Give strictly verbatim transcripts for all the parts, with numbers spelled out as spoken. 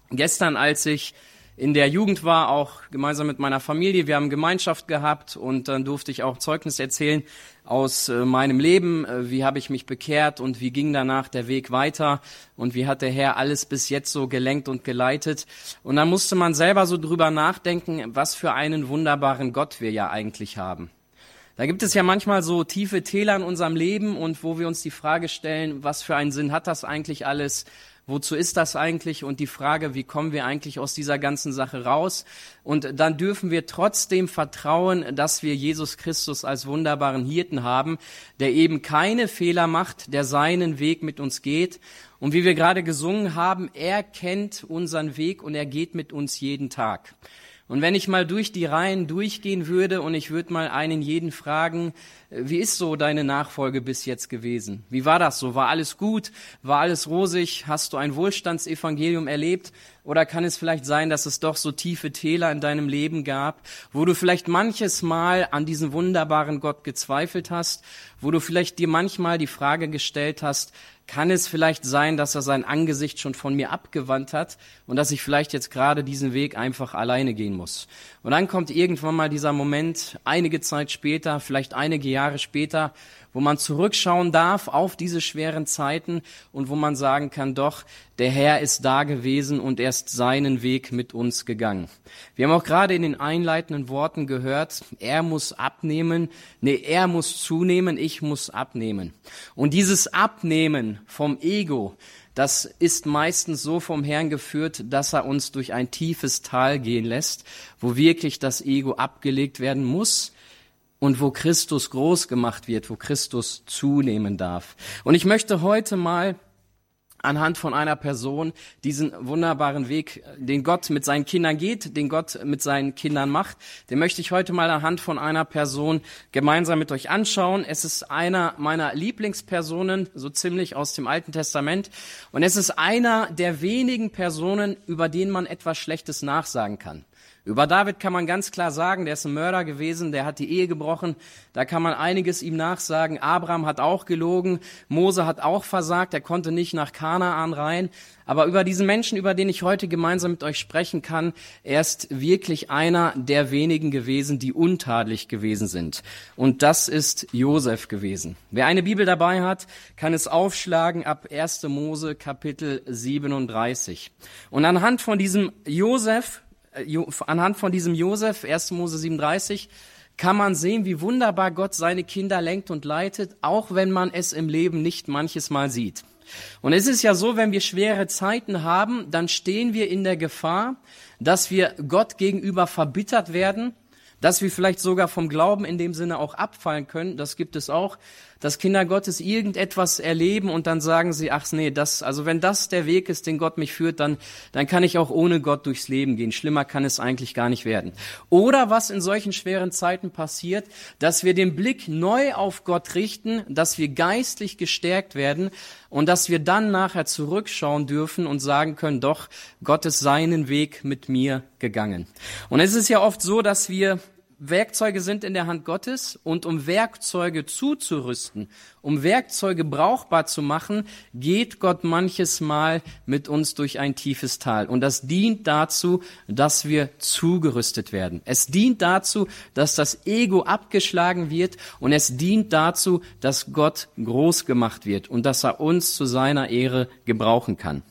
Gestern, als ich in der Jugend war, auch gemeinsam mit meiner Familie, wir haben Gemeinschaft gehabt und dann durfte ich auch Zeugnis erzählen aus äh, meinem Leben, äh, wie habe ich mich bekehrt und wie ging danach der Weg weiter und wie hat der Herr alles bis jetzt so gelenkt und geleitet. Und dann musste man selber so drüber nachdenken, was für einen wunderbaren Gott wir ja eigentlich haben. Da gibt es ja manchmal so tiefe Täler in unserem Leben und wo wir uns die Frage stellen, was für einen Sinn hat das eigentlich alles? Wozu ist das eigentlich? Und die Frage, wie kommen wir eigentlich aus dieser ganzen Sache raus? Und dann dürfen wir trotzdem vertrauen, dass wir Jesus Christus als wunderbaren Hirten haben, der eben keine Fehler macht, der seinen Weg mit uns geht. Und wie wir gerade gesungen haben, er kennt unseren Weg und er geht mit uns jeden Tag. Und wenn ich mal durch die Reihen durchgehen würde und ich würde mal einen jeden fragen, wie ist so deine Nachfolge bis jetzt gewesen? Wie war das so? War alles gut? War alles rosig? Hast du ein Wohlstandsevangelium erlebt? Oder kann es vielleicht sein, dass es doch so tiefe Täler in deinem Leben gab, wo du vielleicht manches Mal an diesen wunderbaren Gott gezweifelt hast, wo du vielleicht dir manchmal die Frage gestellt hast, kann es vielleicht sein, dass er sein Angesicht schon von mir abgewandt hat und dass ich vielleicht jetzt gerade diesen Weg einfach alleine gehen muss? Und dann kommt irgendwann mal dieser Moment, einige Zeit später, vielleicht einige Jahre später, wo man zurückschauen darf auf diese schweren Zeiten und wo man sagen kann, doch, der Herr ist da gewesen und er ist seinen Weg mit uns gegangen. Wir haben auch gerade in den einleitenden Worten gehört, er muss abnehmen, nee, er muss zunehmen, ich muss abnehmen. Und dieses Abnehmen vom Ego, das ist meistens so vom Herrn geführt, dass er uns durch ein tiefes Tal gehen lässt, wo wirklich das Ego abgelegt werden muss und wo Christus groß gemacht wird, wo Christus zunehmen darf. Und ich möchte heute mal anhand von einer Person diesen wunderbaren Weg, den Gott mit seinen Kindern geht, den Gott mit seinen Kindern macht, den möchte ich heute mal anhand von einer Person gemeinsam mit euch anschauen. Es ist einer meiner Lieblingspersonen, so ziemlich aus dem Alten Testament. Und es ist einer der wenigen Personen, über den man etwas Schlechtes nachsagen kann. Über David kann man ganz klar sagen, der ist ein Mörder gewesen, der hat die Ehe gebrochen, da kann man einiges ihm nachsagen. Abraham hat auch gelogen, Mose hat auch versagt, er konnte nicht nach Kanaan rein. Aber über diesen Menschen, über den ich heute gemeinsam mit euch sprechen kann, er ist wirklich einer der wenigen gewesen, die untadelig gewesen sind. Und das ist Josef gewesen. Wer eine Bibel dabei hat, kann es aufschlagen ab erster Mose Kapitel siebenunddreißig. Und anhand von diesem Josef, Anhand von diesem Josef, erster Mose siebenunddreißig, kann man sehen, wie wunderbar Gott seine Kinder lenkt und leitet, auch wenn man es im Leben nicht manches Mal sieht. Und es ist ja so, wenn wir schwere Zeiten haben, dann stehen wir in der Gefahr, dass wir Gott gegenüber verbittert werden, dass wir vielleicht sogar vom Glauben in dem Sinne auch abfallen können. Das gibt es auch, dass Kinder Gottes irgendetwas erleben und dann sagen sie, ach nee, das, also wenn das der Weg ist, den Gott mich führt, dann, dann kann ich auch ohne Gott durchs Leben gehen. Schlimmer kann es eigentlich gar nicht werden. Oder was in solchen schweren Zeiten passiert, dass wir den Blick neu auf Gott richten, dass wir geistlich gestärkt werden und dass wir dann nachher zurückschauen dürfen und sagen können, doch, Gott ist seinen Weg mit mir gegangen. Und es ist ja oft so, dass wir Werkzeuge sind in der Hand Gottes und um Werkzeuge zuzurüsten, um Werkzeuge brauchbar zu machen, geht Gott manches Mal mit uns durch ein tiefes Tal. Und das dient dazu, dass wir zugerüstet werden. Es dient dazu, dass das Ego abgeschlagen wird und es dient dazu, dass Gott groß gemacht wird und dass er uns zu seiner Ehre gebrauchen kann.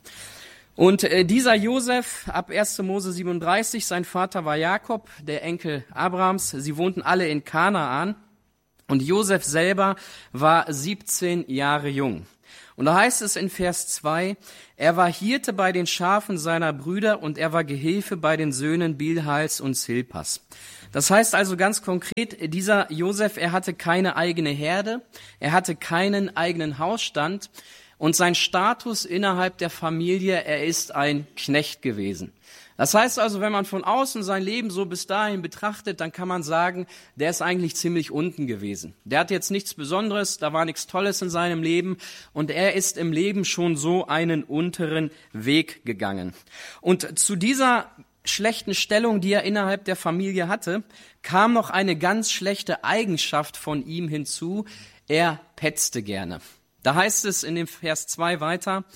Und äh, dieser Josef, ab erster Mose siebenunddreißig, sein Vater war Jakob, der Enkel Abrahams. Sie wohnten alle in Kanaan und Josef selber war siebzehn Jahre jung. Und da heißt es in Vers zwei, er war Hirte bei den Schafen seiner Brüder und er war Gehilfe bei den Söhnen Bilhals und Zilpas. Das heißt also ganz konkret, dieser Josef, er hatte keine eigene Herde, er hatte keinen eigenen Hausstand. Und sein Status innerhalb der Familie, er ist ein Knecht gewesen. Das heißt also, wenn man von außen sein Leben so bis dahin betrachtet, dann kann man sagen, der ist eigentlich ziemlich unten gewesen. Der hat jetzt nichts Besonderes, da war nichts Tolles in seinem Leben und er ist im Leben schon so einen unteren Weg gegangen. Und zu dieser schlechten Stellung, die er innerhalb der Familie hatte, kam noch eine ganz schlechte Eigenschaft von ihm hinzu. Er petzte gerne. Da heißt es in dem Vers zwei weiter,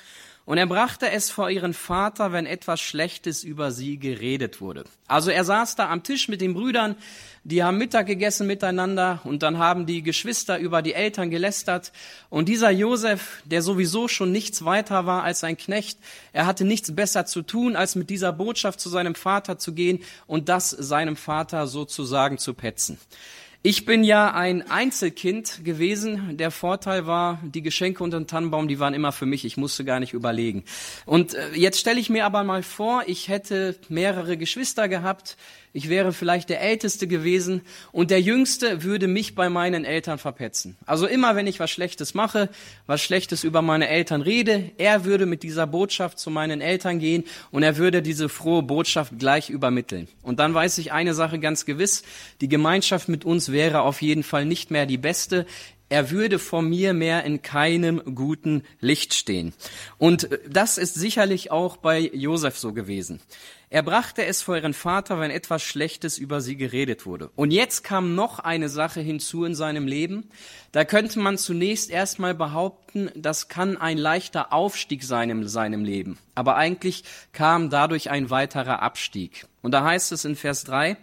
Und er brachte es vor ihren Vater, wenn etwas Schlechtes über sie geredet wurde. Also er saß da am Tisch mit den Brüdern, die haben Mittag gegessen miteinander und dann haben die Geschwister über die Eltern gelästert. Und dieser Josef, der sowieso schon nichts weiter war als ein Knecht, er hatte nichts besser zu tun, als mit dieser Botschaft zu seinem Vater zu gehen und das seinem Vater sozusagen zu petzen. Ich bin ja ein Einzelkind gewesen. Der Vorteil war, die Geschenke unter dem Tannenbaum, die waren immer für mich. Ich musste gar nicht überlegen. Und jetzt stelle ich mir aber mal vor, ich hätte mehrere Geschwister gehabt. Ich wäre vielleicht der Älteste gewesen und der Jüngste würde mich bei meinen Eltern verpetzen. Also immer, wenn ich was Schlechtes mache, was Schlechtes über meine Eltern rede, er würde mit dieser Botschaft zu meinen Eltern gehen und er würde diese frohe Botschaft gleich übermitteln. Und dann weiß ich eine Sache ganz gewiss, die Gemeinschaft mit uns wäre auf jeden Fall nicht mehr die beste. Er würde vor mir mehr in keinem guten Licht stehen. Und das ist sicherlich auch bei Josef so gewesen. Er brachte es vor ihren Vater, wenn etwas Schlechtes über sie geredet wurde. Und jetzt kam noch eine Sache hinzu in seinem Leben. Da könnte man zunächst erstmal behaupten, das kann ein leichter Aufstieg sein in seinem Leben. Aber eigentlich kam dadurch ein weiterer Abstieg. Und da heißt es in Vers drei,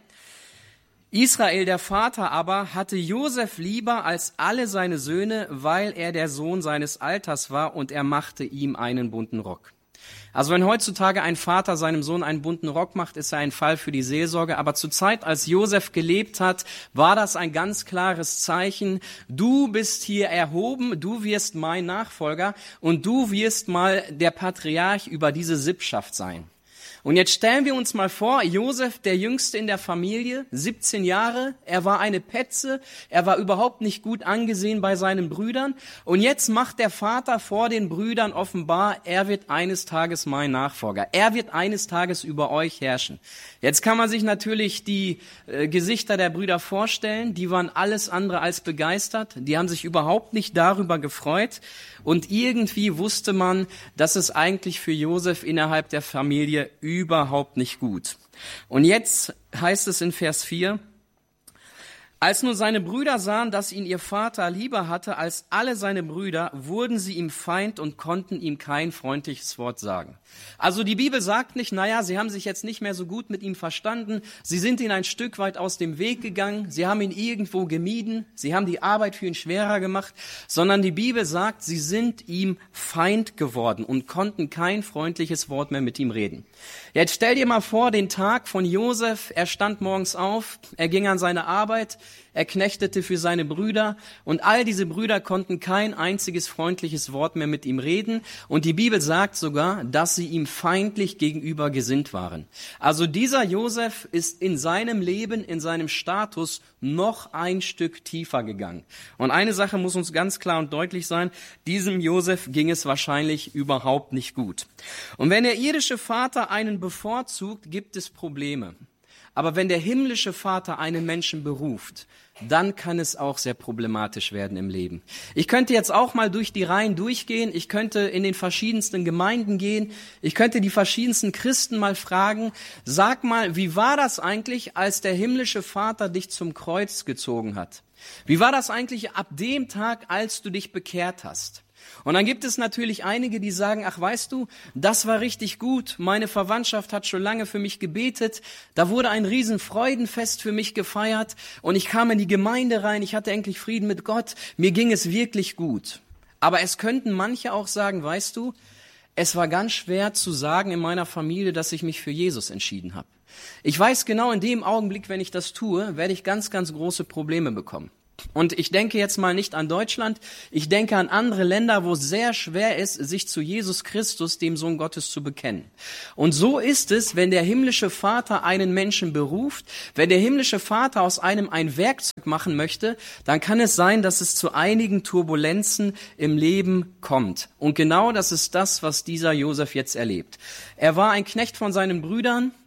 Israel, der Vater aber, hatte Josef lieber als alle seine Söhne, weil er der Sohn seines Alters war und er machte ihm einen bunten Rock. Also wenn heutzutage ein Vater seinem Sohn einen bunten Rock macht, ist er ein Fall für die Seelsorge. Aber zur Zeit, als Josef gelebt hat, war das ein ganz klares Zeichen. Du bist hier erhoben, du wirst mein Nachfolger und du wirst mal der Patriarch über diese Sippschaft sein. Und jetzt stellen wir uns mal vor, Josef, der Jüngste in der Familie, siebzehn Jahre, er war eine Petze, er war überhaupt nicht gut angesehen bei seinen Brüdern. Und jetzt macht der Vater vor den Brüdern offenbar, er wird eines Tages mein Nachfolger. Er wird eines Tages über euch herrschen. Jetzt kann man sich natürlich die äh, Gesichter der Brüder vorstellen, die waren alles andere als begeistert, die haben sich überhaupt nicht darüber gefreut. Und irgendwie wusste man, dass es eigentlich für Josef innerhalb der Familie überhaupt nicht gut. Und jetzt heißt es in Vers vier, als nun seine Brüder sahen, dass ihn ihr Vater lieber hatte als alle seine Brüder, wurden sie ihm Feind und konnten ihm kein freundliches Wort sagen. Also die Bibel sagt nicht, naja, sie haben sich jetzt nicht mehr so gut mit ihm verstanden, sie sind ihn ein Stück weit aus dem Weg gegangen, sie haben ihn irgendwo gemieden, sie haben die Arbeit für ihn schwerer gemacht, sondern die Bibel sagt, sie sind ihm Feind geworden und konnten kein freundliches Wort mehr mit ihm reden. Jetzt stell dir mal vor, den Tag von Josef, er stand morgens auf, er ging an seine Arbeit, er knechtete für seine Brüder und all diese Brüder konnten kein einziges freundliches Wort mehr mit ihm reden und die Bibel sagt sogar, dass sie ihm feindlich gegenüber gesinnt waren. Also dieser Josef ist in seinem Leben, in seinem Status noch ein Stück tiefer gegangen. Und eine Sache muss uns ganz klar und deutlich sein, diesem Josef ging es wahrscheinlich überhaupt nicht gut. Und wenn der irdische Vater einen bevorzugt, gibt es Probleme. Aber wenn der himmlische Vater einen Menschen beruft, dann kann es auch sehr problematisch werden im Leben. Ich könnte jetzt auch mal durch die Reihen durchgehen, ich könnte in den verschiedensten Gemeinden gehen, ich könnte die verschiedensten Christen mal fragen, sag mal, wie war das eigentlich, als der himmlische Vater dich zum Kreuz gezogen hat? Wie war das eigentlich ab dem Tag, als du dich bekehrt hast? Und dann gibt es natürlich einige, die sagen, ach weißt du, das war richtig gut, meine Verwandtschaft hat schon lange für mich gebetet, da wurde ein riesen Freudenfest für mich gefeiert und ich kam in die Gemeinde rein, ich hatte endlich Frieden mit Gott, mir ging es wirklich gut. Aber es könnten manche auch sagen, weißt du, es war ganz schwer zu sagen in meiner Familie, dass ich mich für Jesus entschieden habe. Ich weiß genau, in dem Augenblick, wenn ich das tue, werde ich ganz, ganz große Probleme bekommen. Und ich denke jetzt mal nicht an Deutschland, ich denke an andere Länder, wo es sehr schwer ist, sich zu Jesus Christus, dem Sohn Gottes, zu bekennen. Und so ist es, wenn der himmlische Vater einen Menschen beruft, wenn der himmlische Vater aus einem ein Werkzeug machen möchte, dann kann es sein, dass es zu einigen Turbulenzen im Leben kommt. Und genau das ist das, was dieser Josef jetzt erlebt. Er war ein Knecht von seinen Brüdern,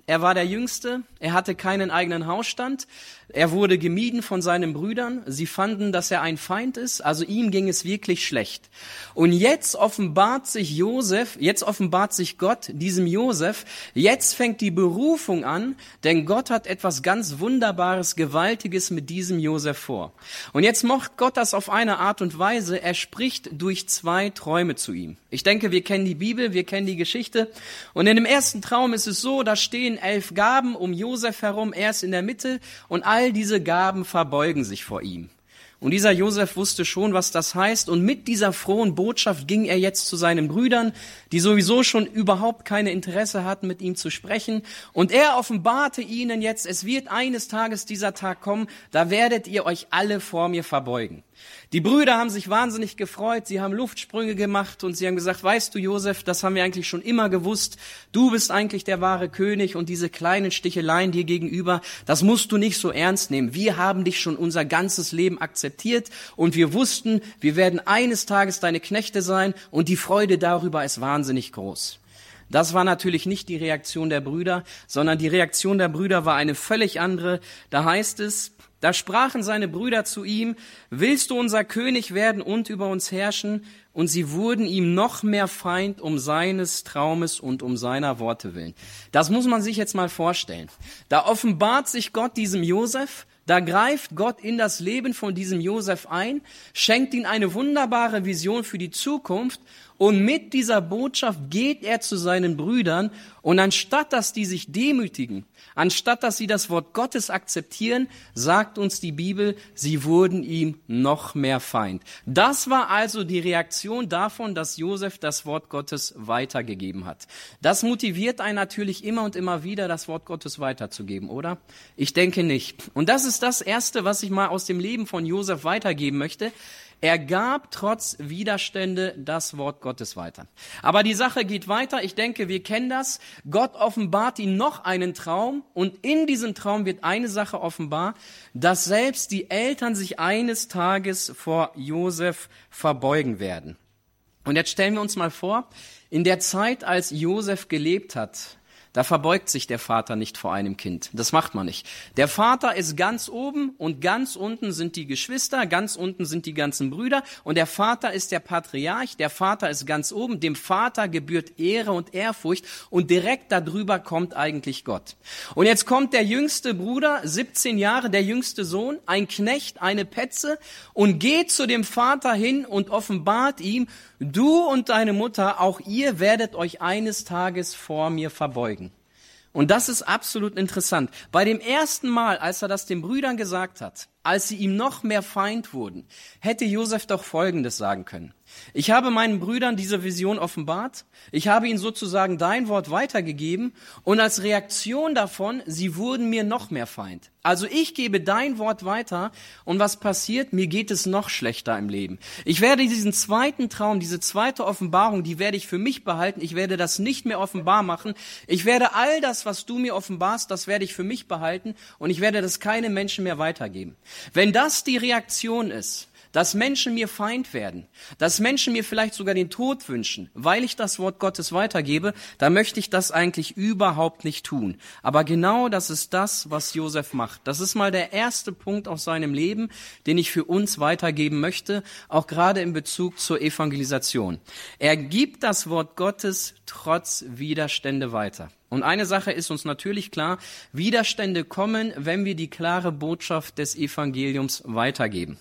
er war der Jüngste, er hatte keinen eigenen Hausstand, er wurde gemieden von seinen Brüdern, sie fanden, dass er ein Feind ist, also ihm ging es wirklich schlecht. Und jetzt offenbart sich Josef, jetzt offenbart sich Gott diesem Josef, jetzt fängt die Berufung an, denn Gott hat etwas ganz Wunderbares, Gewaltiges mit diesem Josef vor. Und jetzt macht Gott das auf eine Art und Weise, er spricht durch zwei Träume zu ihm. Ich denke, wir kennen die Bibel, wir kennen die Geschichte. Und in dem ersten Traum ist es so, da stehen elf Gaben um Josef herum, er ist in der Mitte und all diese Gaben verbeugen sich vor ihm. Und dieser Josef wusste schon, was das heißt. Und mit dieser frohen Botschaft ging er jetzt zu seinen Brüdern, die sowieso schon überhaupt keine Interesse hatten, mit ihm zu sprechen. Und er offenbarte ihnen jetzt, es wird eines Tages dieser Tag kommen, da werdet ihr euch alle vor mir verbeugen. Die Brüder haben sich wahnsinnig gefreut, sie haben Luftsprünge gemacht und sie haben gesagt, weißt du Josef, das haben wir eigentlich schon immer gewusst, du bist eigentlich der wahre König und diese kleinen Sticheleien dir gegenüber, das musst du nicht so ernst nehmen. Wir haben dich schon unser ganzes Leben akzeptiert und wir wussten, wir werden eines Tages deine Knechte sein und die Freude darüber ist wahnsinnig groß. Das war natürlich nicht die Reaktion der Brüder, sondern die Reaktion der Brüder war eine völlig andere. Da heißt es, da sprachen seine Brüder zu ihm, willst du unser König werden und über uns herrschen? Und sie wurden ihm noch mehr Feind um seines Traumes und um seiner Worte willen. Das muss man sich jetzt mal vorstellen. Da offenbart sich Gott diesem Josef, da greift Gott in das Leben von diesem Josef ein, schenkt ihm eine wunderbare Vision für die Zukunft und mit dieser Botschaft geht er zu seinen Brüdern und anstatt, dass die sich demütigen, anstatt, dass sie das Wort Gottes akzeptieren, sagt uns die Bibel, sie wurden ihm noch mehr Feind. Das war also die Reaktion davon, dass Josef das Wort Gottes weitergegeben hat. Das motiviert einen natürlich immer und immer wieder, das Wort Gottes weiterzugeben, oder? Ich denke nicht. Und das ist das Erste, was ich mal aus dem Leben von Josef weitergeben möchte. Er gab trotz Widerstände das Wort Gottes weiter. Aber die Sache geht weiter. Ich denke, wir kennen das. Gott offenbart ihm noch einen Traum und in diesem Traum wird eine Sache offenbar, dass selbst die Eltern sich eines Tages vor Josef verbeugen werden. Und jetzt stellen wir uns mal vor, in der Zeit, als Josef gelebt hat, da verbeugt sich der Vater nicht vor einem Kind. Das macht man nicht. Der Vater ist ganz oben und ganz unten sind die Geschwister, ganz unten sind die ganzen Brüder und der Vater ist der Patriarch, der Vater ist ganz oben, dem Vater gebührt Ehre und Ehrfurcht und direkt darüber kommt eigentlich Gott. Und jetzt kommt der jüngste Bruder, siebzehn Jahre, der jüngste Sohn, ein Knecht, eine Petze und geht zu dem Vater hin und offenbart ihm, du und deine Mutter, auch ihr werdet euch eines Tages vor mir verbeugen. Und das ist absolut interessant. Bei dem ersten Mal, als er das den Brüdern gesagt hat, als sie ihm noch mehr Feind wurden, hätte Josef doch Folgendes sagen können. Ich habe meinen Brüdern diese Vision offenbart, ich habe ihnen sozusagen dein Wort weitergegeben und als Reaktion davon, sie wurden mir noch mehr Feind. Also ich gebe dein Wort weiter und was passiert? Mir geht es noch schlechter im Leben. Ich werde diesen zweiten Traum, diese zweite Offenbarung, die werde ich für mich behalten, ich werde das nicht mehr offenbar machen. Ich werde all das, was du mir offenbarst, das werde ich für mich behalten und ich werde das keinem Menschen mehr weitergeben. Wenn das die Reaktion ist, dass Menschen mir Feind werden, dass Menschen mir vielleicht sogar den Tod wünschen, weil ich das Wort Gottes weitergebe, dann möchte ich das eigentlich überhaupt nicht tun. Aber genau das ist das, was Josef macht. Das ist mal der erste Punkt aus seinem Leben, den ich für uns weitergeben möchte, auch gerade in Bezug zur Evangelisation. Er gibt das Wort Gottes trotz Widerstände weiter. Und eine Sache ist uns natürlich klar, Widerstände kommen, wenn wir die klare Botschaft des Evangeliums weitergeben.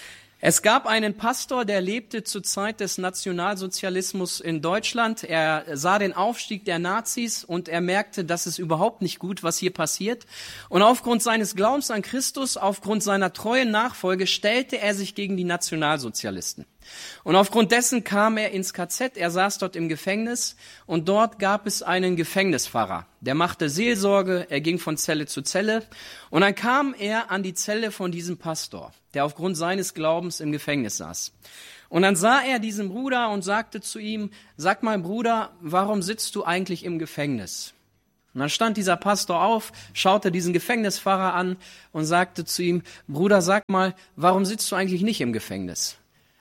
Es gab einen Pastor, der lebte zur Zeit des Nationalsozialismus in Deutschland. Er sah den Aufstieg der Nazis und er merkte, das ist überhaupt nicht gut, was hier passiert. Und aufgrund seines Glaubens an Christus, aufgrund seiner treuen Nachfolge, stellte er sich gegen die Nationalsozialisten. Und aufgrund dessen kam er ins K Z, er saß dort im Gefängnis und dort gab es einen Gefängnispfarrer. Der machte Seelsorge, er ging von Zelle zu Zelle und dann kam er an die Zelle von diesem Pastor, der aufgrund seines Glaubens im Gefängnis saß. Und dann sah er diesen Bruder und sagte zu ihm, sag mal Bruder, warum sitzt du eigentlich im Gefängnis? Und dann stand dieser Pastor auf, schaute diesen Gefängnispfarrer an und sagte zu ihm, Bruder, sag mal, warum sitzt du eigentlich nicht im Gefängnis?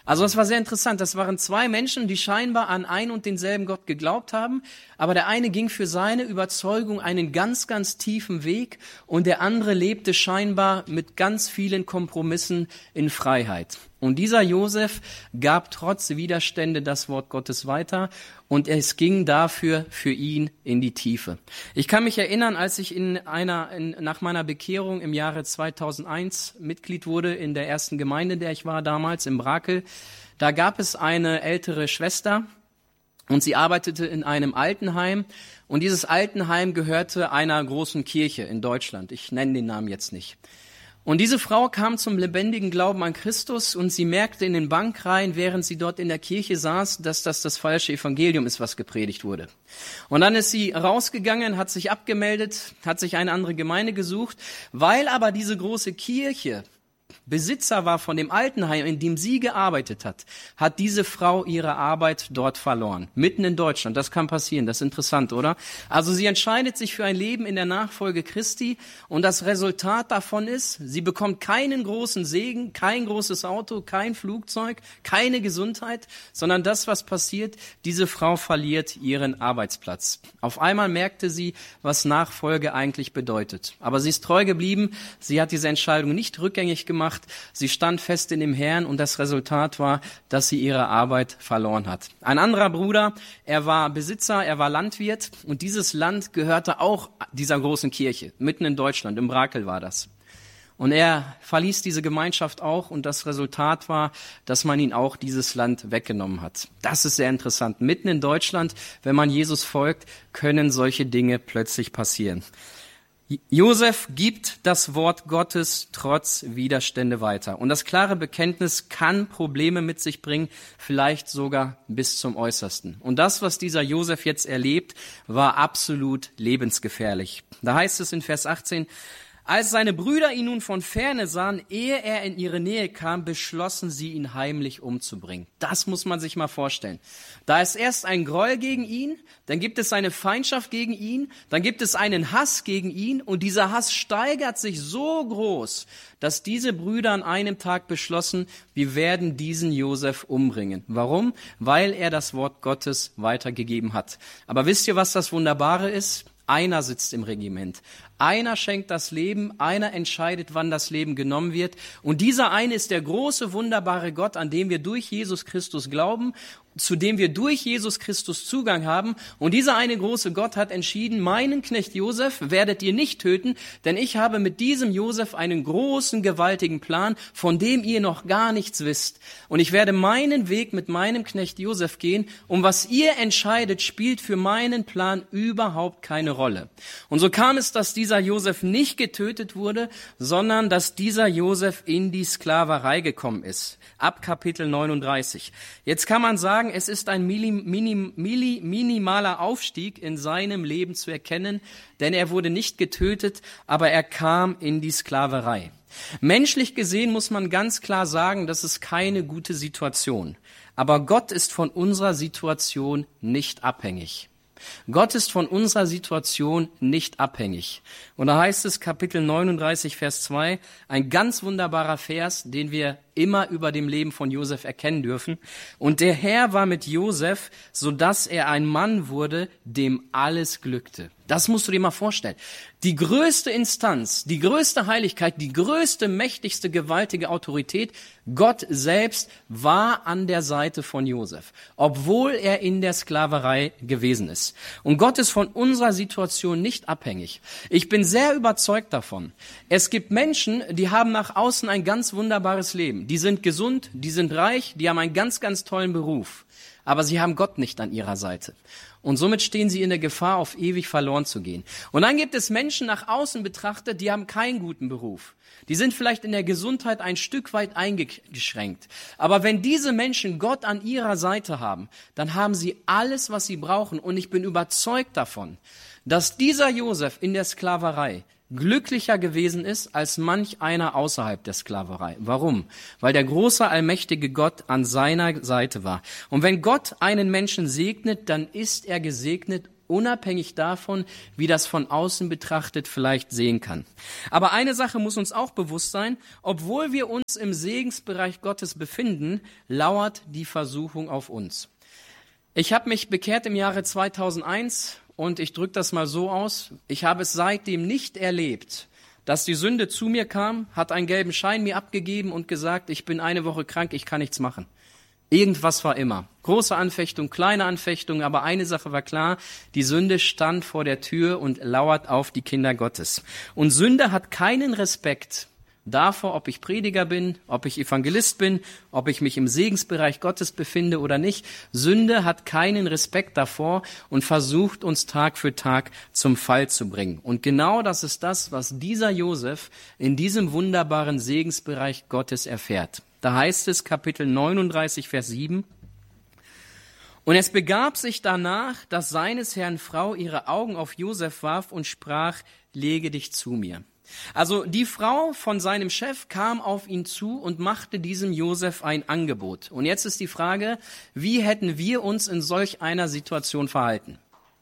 Also es war sehr interessant. Das waren zwei Menschen, die scheinbar an einen und denselben Gott geglaubt haben. Aber der eine ging für seine Überzeugung einen ganz, ganz tiefen Weg und der andere lebte scheinbar mit ganz vielen Kompromissen in Freiheit. Und dieser Josef gab trotz Widerstände das Wort Gottes weiter und es ging dafür für ihn in die Tiefe. Ich kann mich erinnern, als ich in einer in, nach meiner Bekehrung im Jahre zweitausendeins Mitglied wurde in der ersten Gemeinde, in der ich war damals, in Brakel, da gab es eine ältere Schwester und sie arbeitete in einem Altenheim und dieses Altenheim gehörte einer großen Kirche in Deutschland. Ich nenne den Namen jetzt nicht. Und diese Frau kam zum lebendigen Glauben an Christus und sie merkte in den Bankreihen, während sie dort in der Kirche saß, dass das das falsche Evangelium ist, was gepredigt wurde. Und dann ist sie rausgegangen, hat sich abgemeldet, hat sich eine andere Gemeinde gesucht, weil aber diese große Kirche Besitzer war von dem Altenheim, in dem sie gearbeitet hat, hat diese Frau ihre Arbeit dort verloren. Mitten in Deutschland. Das kann passieren. Das ist interessant, oder? Also sie entscheidet sich für ein Leben in der Nachfolge Christi und das Resultat davon ist, sie bekommt keinen großen Segen, kein großes Auto, kein Flugzeug, keine Gesundheit, sondern das, was passiert, diese Frau verliert ihren Arbeitsplatz. Auf einmal merkte sie, was Nachfolge eigentlich bedeutet. Aber sie ist treu geblieben. Sie hat diese Entscheidung nicht rückgängig gemacht. Sie stand fest in dem Herrn und das Resultat war, dass sie ihre Arbeit verloren hat. Ein anderer Bruder, er war Besitzer, er war Landwirt und dieses Land gehörte auch dieser großen Kirche, mitten in Deutschland, im Brakel war das. Und er verließ diese Gemeinschaft auch und das Resultat war, dass man ihn auch dieses Land weggenommen hat. Das ist sehr interessant. Mitten in Deutschland, wenn man Jesus folgt, können solche Dinge plötzlich passieren. Josef gibt das Wort Gottes trotz Widerstände weiter. Und das klare Bekenntnis kann Probleme mit sich bringen, vielleicht sogar bis zum Äußersten. Und das, was dieser Josef jetzt erlebt, war absolut lebensgefährlich. Da heißt es in Vers achtzehn, als seine Brüder ihn nun von Ferne sahen, ehe er in ihre Nähe kam, beschlossen sie, ihn heimlich umzubringen. Das muss man sich mal vorstellen. Da ist erst ein Groll gegen ihn, dann gibt es eine Feindschaft gegen ihn, dann gibt es einen Hass gegen ihn und dieser Hass steigert sich so groß, dass diese Brüder an einem Tag beschlossen, wir werden diesen Josef umbringen. Warum? Weil er das Wort Gottes weitergegeben hat. Aber wisst ihr, was das Wunderbare ist? Einer sitzt im Regiment. Einer schenkt das Leben, einer entscheidet, wann das Leben genommen wird. Und dieser eine ist der große, wunderbare Gott, an dem wir durch Jesus Christus glauben, zu dem wir durch Jesus Christus Zugang haben. Und dieser eine große Gott hat entschieden, meinen Knecht Josef werdet ihr nicht töten, denn ich habe mit diesem Josef einen großen, gewaltigen Plan, von dem ihr noch gar nichts wisst. Und ich werde meinen Weg mit meinem Knecht Josef gehen. Und was ihr entscheidet, spielt für meinen Plan überhaupt keine Rolle. Und so kam es, dass dieser Josef nicht getötet wurde, sondern dass dieser Josef in die Sklaverei gekommen ist. Ab Kapitel neununddreißig. Jetzt kann man sagen, es ist ein minim, minim, minimaler Aufstieg in seinem Leben zu erkennen, denn er wurde nicht getötet, aber er kam in die Sklaverei. Menschlich gesehen muss man ganz klar sagen, das ist keine gute Situation. Aber Gott ist von unserer Situation nicht abhängig. Gott ist von unserer Situation nicht abhängig. Und da heißt es Kapitel neununddreißig, Vers zwei, ein ganz wunderbarer Vers, den wir immer über dem Leben von Josef erkennen dürfen. Und der Herr war mit Josef, sodass er ein Mann wurde, dem alles glückte. Das musst du dir mal vorstellen. Die größte Instanz, die größte Heiligkeit, die größte, mächtigste, gewaltige Autorität, Gott selbst war an der Seite von Josef, obwohl er in der Sklaverei gewesen ist. Und Gott ist von unserer Situation nicht abhängig. Ich bin sehr überzeugt davon. Es gibt Menschen, die haben nach außen ein ganz wunderbares Leben. Die sind gesund, die sind reich, die haben einen ganz, ganz tollen Beruf. Aber sie haben Gott nicht an ihrer Seite. Und somit stehen sie in der Gefahr, auf ewig verloren zu gehen. Und dann gibt es Menschen nach außen betrachtet, die haben keinen guten Beruf. Die sind vielleicht in der Gesundheit ein Stück weit eingeschränkt. Aber wenn diese Menschen Gott an ihrer Seite haben, dann haben sie alles, was sie brauchen. Und ich bin überzeugt davon, dass dieser Josef in der Sklaverei glücklicher gewesen ist als manch einer außerhalb der Sklaverei. Warum? Weil der große, allmächtige Gott an seiner Seite war. Und wenn Gott einen Menschen segnet, dann ist er gesegnet unabhängig davon, wie das von außen betrachtet vielleicht sehen kann. Aber eine Sache muss uns auch bewusst sein: Obwohl wir uns im Segensbereich Gottes befinden, lauert die Versuchung auf uns. Ich habe mich bekehrt im Jahre zweitausendeins und ich drücke das mal so aus: Ich habe es seitdem nicht erlebt, dass die Sünde zu mir kam, hat einen gelben Schein mir abgegeben und gesagt, ich bin eine Woche krank, ich kann nichts machen. Irgendwas war immer. Große Anfechtung, kleine Anfechtung, aber eine Sache war klar: Die Sünde stand vor der Tür und lauert auf die Kinder Gottes. Und Sünde hat keinen Respekt davor, ob ich Prediger bin, ob ich Evangelist bin, ob ich mich im Segensbereich Gottes befinde oder nicht. Sünde hat keinen Respekt davor und versucht, uns Tag für Tag zum Fall zu bringen. Und genau das ist das, was dieser Josef in diesem wunderbaren Segensbereich Gottes erfährt. Da heißt es, Kapitel neununddreißig, Vers sieben: Und es begab sich danach, dass seines Herrn Frau ihre Augen auf Josef warf und sprach, lege dich zu mir. Also die Frau von seinem Chef kam auf ihn zu und machte diesem Josef ein Angebot. Und jetzt ist die Frage, wie hätten wir uns in solch einer Situation verhalten?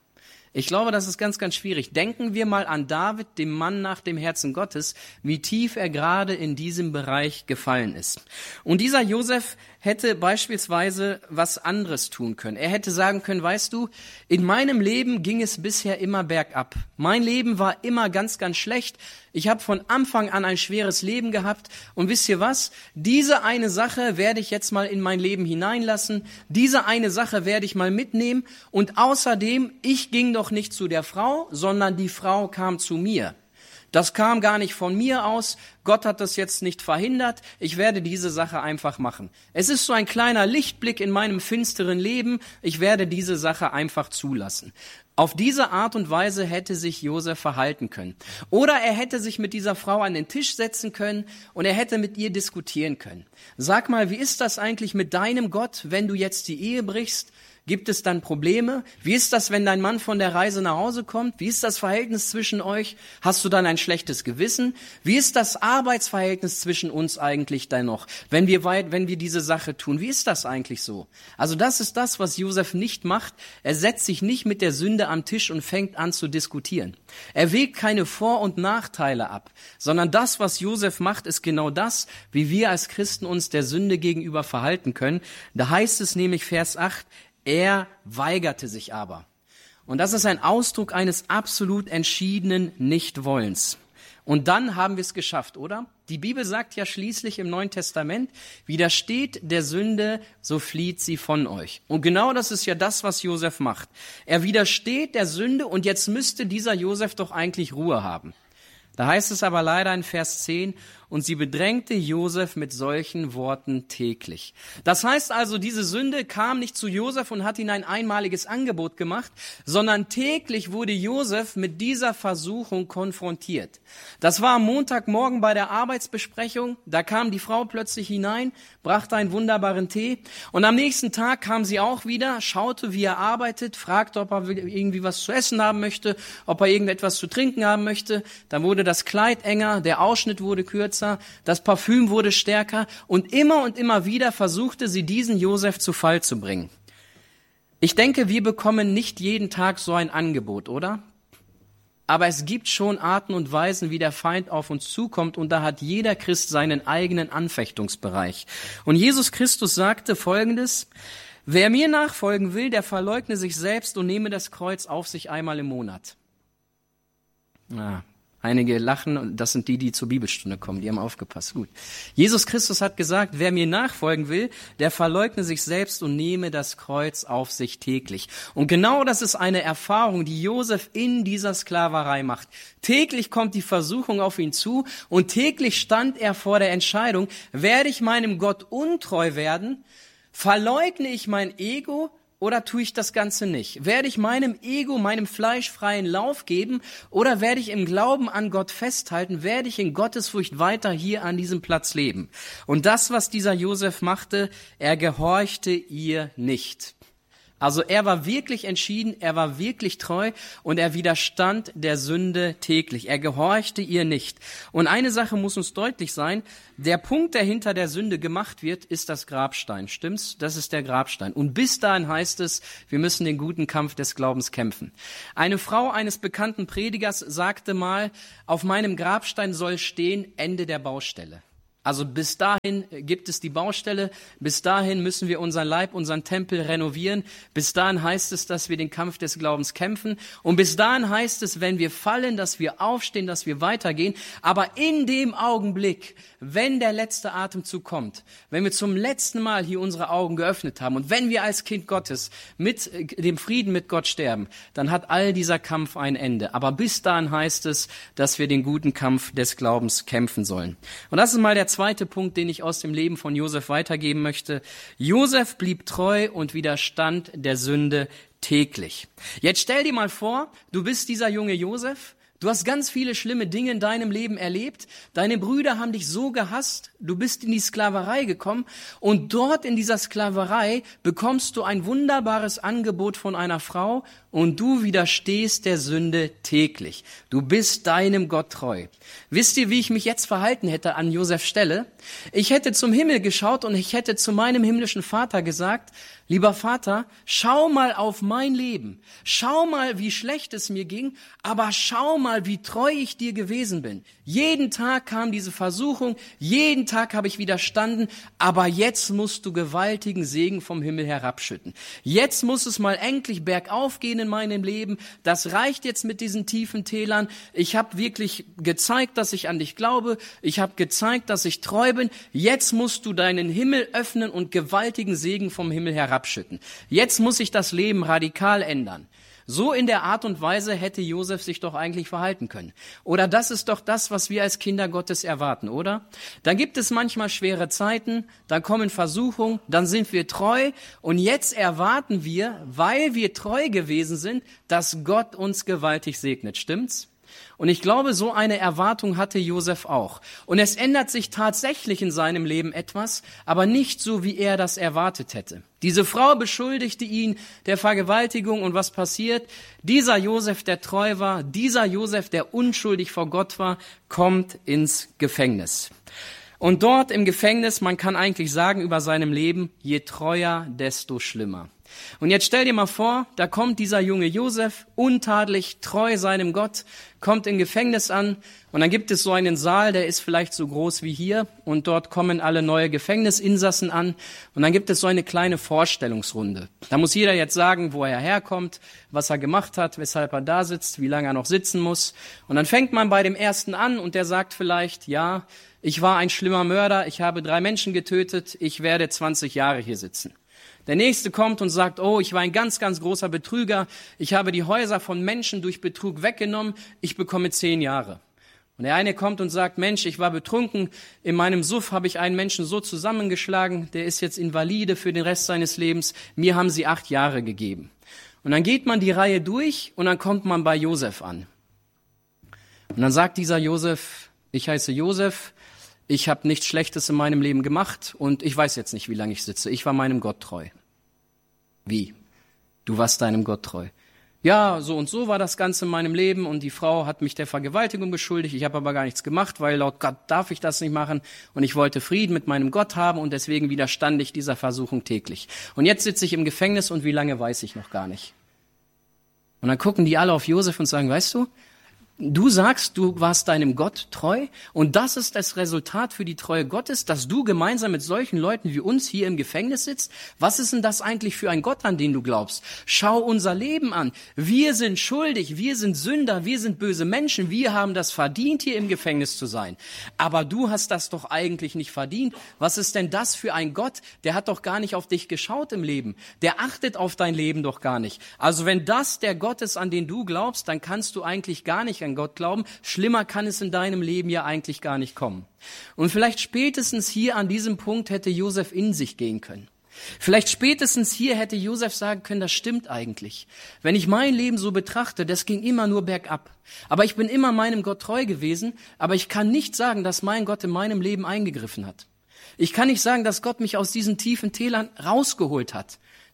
Ich glaube, das ist ganz, ganz schwierig. Denken wir mal an David, dem Mann nach dem Herzen Gottes, wie tief er gerade in diesem Bereich gefallen ist. Und dieser Josef hätte beispielsweise was anderes tun können. Er hätte sagen können, weißt du, in meinem Leben ging es bisher immer bergab. Mein Leben war immer ganz, ganz schlecht. Ich habe von Anfang an ein schweres Leben gehabt. Und wisst ihr was? Diese eine Sache werde ich jetzt mal in mein Leben hineinlassen. Diese eine Sache werde ich mal mitnehmen. Und außerdem, ich ging doch nicht zu der Frau, sondern die Frau kam zu mir. Das kam gar nicht von mir aus. Gott hat das jetzt nicht verhindert. Ich werde diese Sache einfach machen. Es ist so ein kleiner Lichtblick in meinem finsteren Leben. Ich werde diese Sache einfach zulassen. Auf diese Art und Weise hätte sich Josef verhalten können. Oder er hätte sich mit dieser Frau an den Tisch setzen können und er hätte mit ihr diskutieren können. Sag mal, wie ist das eigentlich mit deinem Gott, wenn du jetzt die Ehe brichst? Gibt es dann Probleme? Wie ist das, wenn dein Mann von der Reise nach Hause kommt? Wie ist das Verhältnis zwischen euch? Hast du dann ein schlechtes Gewissen? Wie ist das Arbeitsverhältnis zwischen uns eigentlich dennoch, wenn wir weit, wenn wir diese Sache tun? Wie ist das eigentlich so? Also das ist das, was Josef nicht macht. Er setzt sich nicht mit der Sünde am Tisch und fängt an zu diskutieren. Er wägt keine Vor- und Nachteile ab, sondern das, was Josef macht, ist genau das, wie wir als Christen uns der Sünde gegenüber verhalten können. Da heißt es nämlich, Vers acht, er weigerte sich aber. Und das ist ein Ausdruck eines absolut entschiedenen Nichtwollens. Und dann haben wir es geschafft, oder? Die Bibel sagt ja schließlich im Neuen Testament, widersteht der Sünde, so flieht sie von euch. Und genau das ist ja das, was Josef macht. Er widersteht der Sünde und jetzt müsste dieser Josef doch eigentlich Ruhe haben. Da heißt es aber leider in Vers zehn, und sie bedrängte Josef mit solchen Worten täglich. Das heißt also, diese Sünde kam nicht zu Josef und hat ihm ein einmaliges Angebot gemacht, sondern täglich wurde Josef mit dieser Versuchung konfrontiert. Das war am Montagmorgen bei der Arbeitsbesprechung, da kam die Frau plötzlich hinein, brachte einen wunderbaren Tee und am nächsten Tag kam sie auch wieder, schaute, wie er arbeitet, fragte, ob er irgendwie was zu essen haben möchte, ob er irgendetwas zu trinken haben möchte. Dann wurde das Kleid enger, der Ausschnitt wurde kürzer, das Parfüm wurde stärker und immer und immer wieder versuchte sie, diesen Josef zu Fall zu bringen. Ich denke, wir bekommen nicht jeden Tag so ein Angebot, oder? Aber es gibt schon Arten und Weisen, wie der Feind auf uns zukommt und da hat jeder Christ seinen eigenen Anfechtungsbereich. Und Jesus Christus sagte Folgendes: Wer mir nachfolgen will, der verleugne sich selbst und nehme das Kreuz auf sich einmal im Monat. Ah. Einige lachen und das sind die, die zur Bibelstunde kommen, die haben aufgepasst. Gut. Jesus Christus hat gesagt, wer mir nachfolgen will, der verleugne sich selbst und nehme das Kreuz auf sich täglich. Und genau das ist eine Erfahrung, die Josef in dieser Sklaverei macht. Täglich kommt die Versuchung auf ihn zu und täglich stand er vor der Entscheidung, werde ich meinem Gott untreu werden, verleugne ich mein Ego, oder tue ich das Ganze nicht? Werde ich meinem Ego, meinem Fleisch freien Lauf geben oder werde ich im Glauben an Gott festhalten? Werde ich in Gottesfurcht weiter hier an diesem Platz leben? Und das, was dieser Josef machte, er gehorchte ihr nicht. Also er war wirklich entschieden, er war wirklich treu und er widerstand der Sünde täglich. Er gehorchte ihr nicht. Und eine Sache muss uns deutlich sein, der Punkt, der hinter der Sünde gemacht wird, ist das Grabstein. Stimmt's? Das ist der Grabstein. Und bis dahin heißt es, wir müssen den guten Kampf des Glaubens kämpfen. Eine Frau eines bekannten Predigers sagte mal, auf meinem Grabstein soll stehen, Ende der Baustelle. Also bis dahin gibt es die Baustelle, bis dahin müssen wir unseren Leib, unseren Tempel renovieren, bis dahin heißt es, dass wir den Kampf des Glaubens kämpfen und bis dahin heißt es, wenn wir fallen, dass wir aufstehen, dass wir weitergehen, aber in dem Augenblick, wenn der letzte Atemzug kommt, wenn wir zum letzten Mal hier unsere Augen geöffnet haben und wenn wir als Kind Gottes mit dem Frieden mit Gott sterben, dann hat all dieser Kampf ein Ende. Aber bis dahin heißt es, dass wir den guten Kampf des Glaubens kämpfen sollen. Und das ist mal der zweite Punkt, den ich aus dem Leben von Josef weitergeben möchte. Josef blieb treu und widerstand der Sünde täglich. Jetzt stell dir mal vor, du bist dieser junge Josef. Du hast ganz viele schlimme Dinge in deinem Leben erlebt. Deine Brüder haben dich so gehasst. Du bist in die Sklaverei gekommen. Und dort in dieser Sklaverei bekommst du ein wunderbares Angebot von einer Frau und du widerstehst der Sünde täglich. Du bist deinem Gott treu. Wisst ihr, wie ich mich jetzt verhalten hätte an Josefs Stelle? Ich hätte zum Himmel geschaut und ich hätte zu meinem himmlischen Vater gesagt, lieber Vater, schau mal auf mein Leben. Schau mal, wie schlecht es mir ging, aber schau mal, wie treu ich dir gewesen bin. Jeden Tag kam diese Versuchung, jeden Tag habe ich widerstanden, aber jetzt musst du gewaltigen Segen vom Himmel herabschütten. Jetzt muss es mal endlich bergauf gehen in meinem Leben. Das reicht jetzt mit diesen tiefen Tälern. Ich habe wirklich gezeigt, dass ich an dich glaube. Ich habe gezeigt, dass ich treu bin. Jetzt musst du deinen Himmel öffnen und gewaltigen Segen vom Himmel herabschütten. Jetzt muss sich das Leben radikal ändern. So in der Art und Weise hätte Josef sich doch eigentlich verhalten können. Oder das ist doch das, was wir als Kinder Gottes erwarten, oder? Dann gibt es manchmal schwere Zeiten, dann kommen Versuchungen, dann sind wir treu und jetzt erwarten wir, weil wir treu gewesen sind, dass Gott uns gewaltig segnet. Stimmt's? Und ich glaube, so eine Erwartung hatte Josef auch. Und es ändert sich tatsächlich in seinem Leben etwas, aber nicht so, wie er das erwartet hätte. Diese Frau beschuldigte ihn der Vergewaltigung und was passiert? Dieser Josef, der treu war, dieser Josef, der unschuldig vor Gott war, kommt ins Gefängnis. Und dort im Gefängnis, man kann eigentlich sagen über seinem Leben, je treuer, desto schlimmer. Und jetzt stell dir mal vor, da kommt dieser junge Josef, untadelig, treu seinem Gott, kommt im Gefängnis an und dann gibt es so einen Saal, der ist vielleicht so groß wie hier und dort kommen alle neue Gefängnisinsassen an und dann gibt es so eine kleine Vorstellungsrunde. Da muss jeder jetzt sagen, wo er herkommt, was er gemacht hat, weshalb er da sitzt, wie lange er noch sitzen muss. Und dann fängt man bei dem Ersten an und der sagt vielleicht, ja, ich war ein schlimmer Mörder, ich habe drei Menschen getötet, ich werde zwanzig Jahre hier sitzen. Der Nächste kommt und sagt, oh, ich war ein ganz, ganz großer Betrüger. Ich habe die Häuser von Menschen durch Betrug weggenommen. Ich bekomme zehn Jahre. Und der eine kommt und sagt, Mensch, ich war betrunken. In meinem Suff habe ich einen Menschen so zusammengeschlagen. Der ist jetzt invalide für den Rest seines Lebens. Mir haben sie acht Jahre gegeben. Und dann geht man die Reihe durch und dann kommt man bei Josef an. Und dann sagt dieser Josef, ich heiße Josef. Ich habe nichts Schlechtes in meinem Leben gemacht und ich weiß jetzt nicht, wie lange ich sitze. Ich war meinem Gott treu. Wie? Du warst deinem Gott treu? Ja, so und so war das Ganze in meinem Leben und die Frau hat mich der Vergewaltigung beschuldigt. Ich habe aber gar nichts gemacht, weil laut Gott darf ich das nicht machen und ich wollte Frieden mit meinem Gott haben und deswegen widerstand ich dieser Versuchung täglich. Und jetzt sitze ich im Gefängnis und wie lange weiß ich noch gar nicht. Und dann gucken die alle auf Josef und sagen, weißt du, du sagst, du warst deinem Gott treu und das ist das Resultat für die Treue Gottes, dass du gemeinsam mit solchen Leuten wie uns hier im Gefängnis sitzt. Was ist denn das eigentlich für ein Gott, an den du glaubst? Schau unser Leben an. Wir sind schuldig, wir sind Sünder, wir sind böse Menschen, wir haben das verdient, hier im Gefängnis zu sein. Aber du hast das doch eigentlich nicht verdient. Was ist denn das für ein Gott? Der hat doch gar nicht auf dich geschaut im Leben. Der achtet auf dein Leben doch gar nicht. Also wenn das der Gott ist, an den du glaubst, dann kannst du eigentlich gar nicht an Gott glauben. Schlimmer kann es in deinem Leben ja eigentlich gar nicht kommen. Und vielleicht spätestens hier an diesem Punkt hätte Josef in sich gehen können. Vielleicht spätestens hier hätte Josef sagen können, das stimmt eigentlich. Wenn ich mein Leben so betrachte, das ging immer nur bergab. Aber ich bin immer meinem Gott treu gewesen, aber ich kann nicht sagen, dass mein Gott in meinem Leben eingegriffen hat. Ich kann nicht sagen, dass Gott mich aus diesen tiefen Tälern rausgeholt hat.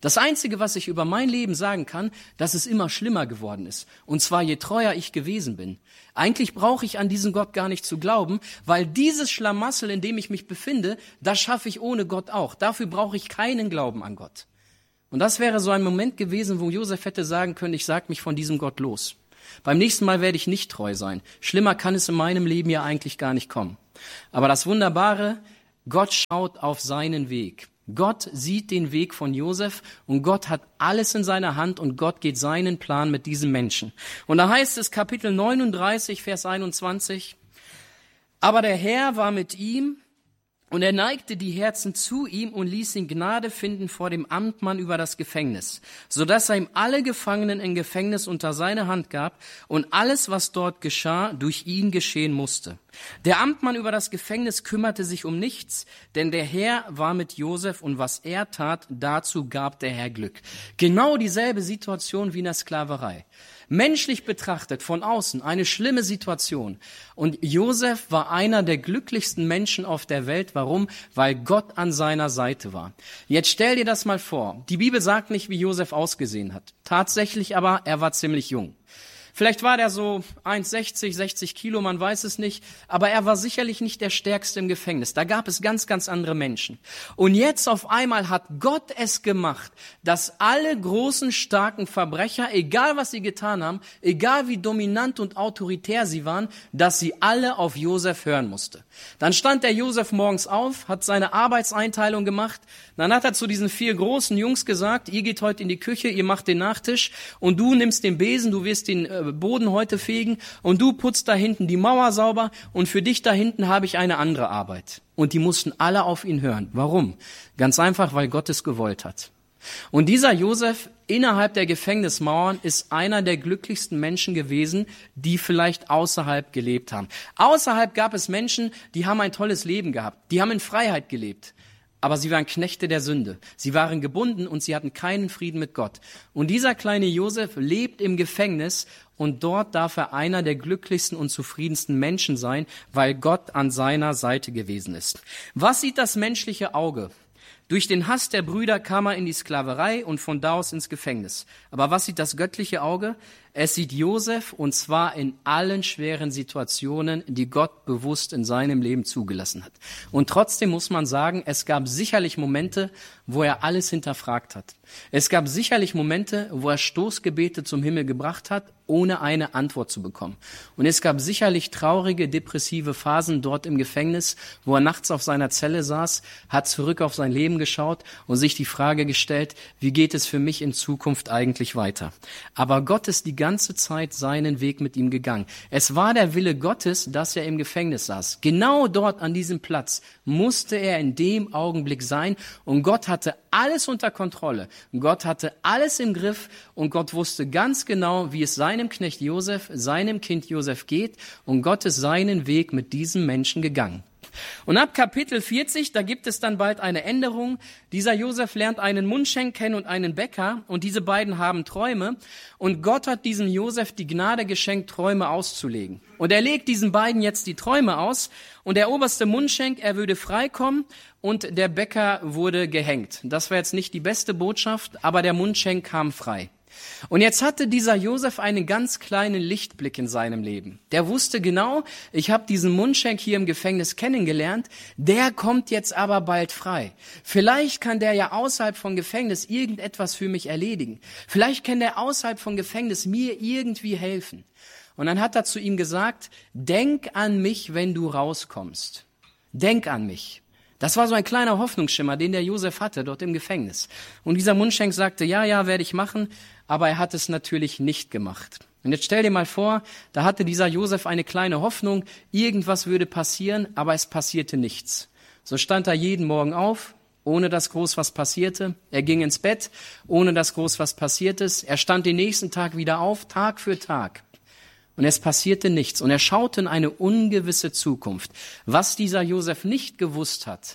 Das Einzige, was ich über mein Leben sagen kann, dass es immer schlimmer geworden ist. Und zwar je treuer ich gewesen bin. Eigentlich brauche ich an diesen Gott gar nicht zu glauben, weil dieses Schlamassel, in dem ich mich befinde, das schaffe ich ohne Gott auch. Dafür brauche ich keinen Glauben an Gott. Und das wäre so ein Moment gewesen, wo Josef hätte sagen können, ich sag mich von diesem Gott los. Beim nächsten Mal werde ich nicht treu sein. Schlimmer kann es in meinem Leben ja eigentlich gar nicht kommen. Aber das Wunderbare, Gott schaut auf seinen Weg. Gott sieht den Weg von Josef und Gott hat alles in seiner Hand und Gott geht seinen Plan mit diesem Menschen. Und da heißt es Kapitel neununddreißig, Vers einundzwanzig, aber der Herr war mit ihm und er neigte die Herzen zu ihm und ließ ihn Gnade finden vor dem Amtmann über das Gefängnis, sodass er ihm alle Gefangenen im Gefängnis unter seine Hand gab und alles, was dort geschah, durch ihn geschehen musste. Der Amtmann über das Gefängnis kümmerte sich um nichts, denn der Herr war mit Josef und was er tat, dazu gab der Herr Glück. Genau dieselbe Situation wie in der Sklaverei. Menschlich betrachtet, von außen, eine schlimme Situation. Und Josef war einer der glücklichsten Menschen auf der Welt. Warum? Weil Gott an seiner Seite war. Jetzt stell dir das mal vor. Die Bibel sagt nicht, wie Josef ausgesehen hat. Tatsächlich aber, er war ziemlich jung. Vielleicht war der so eins Komma sechzig, sechzig Kilo, man weiß es nicht. Aber er war sicherlich nicht der Stärkste im Gefängnis. Da gab es ganz, ganz andere Menschen. Und jetzt auf einmal hat Gott es gemacht, dass alle großen, starken Verbrecher, egal was sie getan haben, egal wie dominant und autoritär sie waren, dass sie alle auf Josef hören musste. Dann stand der Josef morgens auf, hat seine Arbeitseinteilung gemacht. Dann hat er zu diesen vier großen Jungs gesagt, ihr geht heute in die Küche, ihr macht den Nachtisch und du nimmst den Besen, du wirst den äh, Boden heute fegen und du putzt da hinten die Mauer sauber und für dich da hinten habe ich eine andere Arbeit. Und die mussten alle auf ihn hören. Warum? Ganz einfach, weil Gott es gewollt hat. Und dieser Josef innerhalb der Gefängnismauern ist einer der glücklichsten Menschen gewesen, die vielleicht außerhalb gelebt haben. Außerhalb gab es Menschen, die haben ein tolles Leben gehabt. Die haben in Freiheit gelebt. Aber sie waren Knechte der Sünde. Sie waren gebunden und sie hatten keinen Frieden mit Gott. Und dieser kleine Josef lebt im Gefängnis und dort darf er einer der glücklichsten und zufriedensten Menschen sein, weil Gott an seiner Seite gewesen ist. Was sieht das menschliche Auge? Durch den Hass der Brüder kam er in die Sklaverei und von da aus ins Gefängnis. Aber was sieht das göttliche Auge? Es sieht Josef und zwar in allen schweren Situationen, die Gott bewusst in seinem Leben zugelassen hat. Und trotzdem muss man sagen, es gab sicherlich Momente, wo er alles hinterfragt hat. Es gab sicherlich Momente, wo er Stoßgebete zum Himmel gebracht hat, ohne eine Antwort zu bekommen. Und es gab sicherlich traurige, depressive Phasen dort im Gefängnis, wo er nachts auf seiner Zelle saß, hat zurück auf sein Leben geschaut und sich die Frage gestellt, wie geht es für mich in Zukunft eigentlich weiter? Aber Gott ist die ganze Zeit seinen Weg mit ihm gegangen. Es war der Wille Gottes, dass er im Gefängnis saß. Genau dort an diesem Platz musste er in dem Augenblick sein und Gott hatte alles unter Kontrolle. Gott hatte alles im Griff und Gott wusste ganz genau, wie es seinem Knecht Josef, seinem Kind Josef geht und Gott ist seinen Weg mit diesem Menschen gegangen. Und ab Kapitel vierzig, da gibt es dann bald eine Änderung. Dieser Josef lernt einen Mundschenk kennen und einen Bäcker und diese beiden haben Träume und Gott hat diesem Josef die Gnade geschenkt, Träume auszulegen. Und er legt diesen beiden jetzt die Träume aus und der oberste Mundschenk, er würde freikommen und der Bäcker wurde gehängt. Das war jetzt nicht die beste Botschaft, aber der Mundschenk kam frei. Und jetzt hatte dieser Josef einen ganz kleinen Lichtblick in seinem Leben. Der wusste genau, ich habe diesen Mundschenk hier im Gefängnis kennengelernt, der kommt jetzt aber bald frei. Vielleicht kann der ja außerhalb von Gefängnis irgendetwas für mich erledigen. Vielleicht kann der außerhalb von Gefängnis mir irgendwie helfen. Und dann hat er zu ihm gesagt, denk an mich, wenn du rauskommst. Denk an mich. Das war so ein kleiner Hoffnungsschimmer, den der Josef hatte dort im Gefängnis. Und dieser Mundschenk sagte, ja, ja, werde ich machen, aber er hat es natürlich nicht gemacht. Und jetzt stell dir mal vor, da hatte dieser Josef eine kleine Hoffnung, irgendwas würde passieren, aber es passierte nichts. So stand er jeden Morgen auf, ohne dass groß was passierte. Er ging ins Bett, ohne dass groß was passiert ist. Er stand den nächsten Tag wieder auf, Tag für Tag. Und es passierte nichts. Und er schaute in eine ungewisse Zukunft. Was dieser Josef nicht gewusst hat,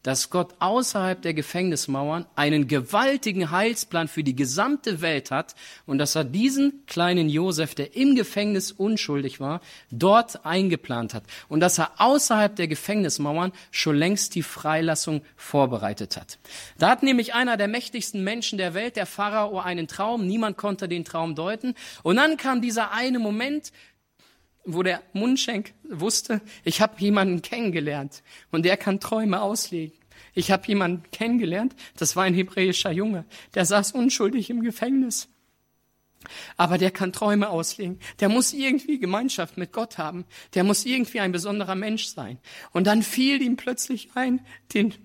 dass Gott außerhalb der Gefängnismauern einen gewaltigen Heilsplan für die gesamte Welt hat und dass er diesen kleinen Josef, der im Gefängnis unschuldig war, dort eingeplant hat und dass er außerhalb der Gefängnismauern schon längst die Freilassung vorbereitet hat. Da hat nämlich einer der mächtigsten Menschen der Welt, der Pharao, einen Traum. Niemand konnte den Traum deuten. Und dann kam dieser eine Moment, wo der Mundschenk wusste, ich habe jemanden kennengelernt und der kann Träume auslegen. Ich habe jemanden kennengelernt, das war ein hebräischer Junge, der saß unschuldig im Gefängnis. Aber der kann Träume auslegen. Der muss irgendwie Gemeinschaft mit Gott haben. Der muss irgendwie ein besonderer Mensch sein. Und dann fiel ihm plötzlich ein, den